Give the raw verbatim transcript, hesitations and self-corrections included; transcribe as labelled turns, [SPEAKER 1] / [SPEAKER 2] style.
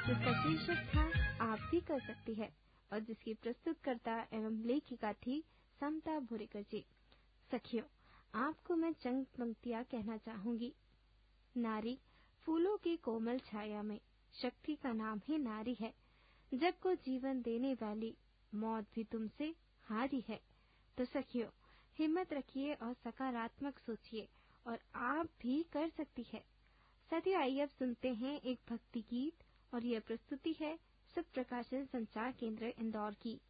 [SPEAKER 1] जिसका शीर्षक था आप भी कर सकती है और जिसकी प्रस्तुतकर्ता एवं लेखिका थी समता भुरेकर जी। सखियों, आपको मैं चंद पंक्तियां कहना चाहूंगी। नारी फूलों की कोमल छाया में, शक्ति का नाम ही नारी है। जग को जीवन देने वाली, मौत भी तुमसे हारी है। तो सखियों, हिम्मत रखिए और सकारात्मक सोचिए और आप भी कर सकती है। साथियों, आइए अब सुनते हैं एक भक्ति गीत और यह प्रस्तुति है सुप्रकाशन संचार केंद्र इंदौर की।